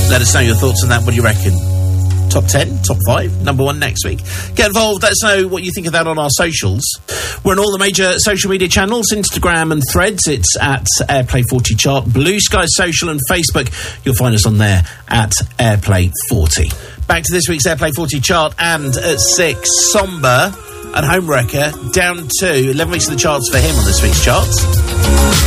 Let us know your thoughts on that. What do you reckon? Top 10, top 5, number 1 next week. Get involved. Let us know what you think of that on our socials. We're on all the major social media channels, Instagram and Threads. It's at Airplay 40 Chart. Blue Sky Social and Facebook. You'll find us on there at Airplay 40. Back to this week's Airplay 40 Chart, and at 6, Somber and Homewrecker down to 11 weeks of the charts for him on this week's charts.